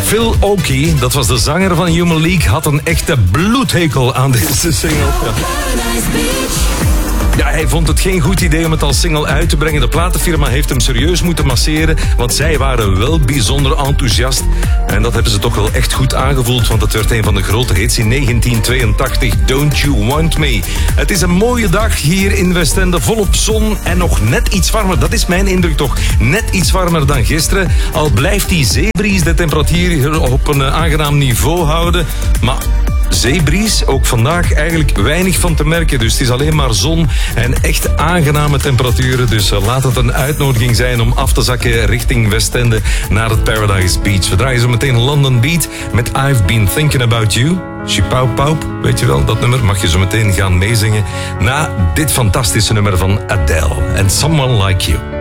Phil Oakey, dat was de zanger van Human League, had een echte bloedhekel aan deze single. Ja, hij vond het geen goed idee om het als single uit te brengen. De platenfirma heeft hem serieus moeten masseren, want zij waren wel bijzonder enthousiast. En dat hebben ze toch wel echt goed aangevoeld, want het werd een van de grote hits in 1982, Don't You Want Me. Het is een mooie dag hier in Westende, volop zon en nog net iets warmer. Dat is mijn indruk toch, net iets warmer dan gisteren. Al blijft die zeebries de temperatuur hier op een aangenaam niveau houden, maar zeebries, ook vandaag eigenlijk weinig van te merken. Dus het is alleen maar zon en echt aangename temperaturen. Dus laat het een uitnodiging zijn om af te zakken richting Westende naar het Paradise Beach. We draaien zo meteen London Beat met I've Been Thinking About You. Chipauw Pauw, weet je wel, dat nummer mag je zo meteen gaan meezingen na dit fantastische nummer van Adele. And Someone Like You.